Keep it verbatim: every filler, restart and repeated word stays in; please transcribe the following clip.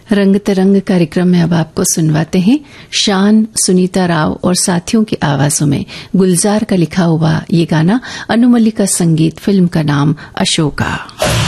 रंग तरंग कार्यक्रम में अब आपको सुनवाते हैं शान, सुनीता राव और साथियों की आवाजों में गुलजार का लिखा हुआ ये गाना। अनु मल्लिक का संगीत, फिल्म का नाम अशोका।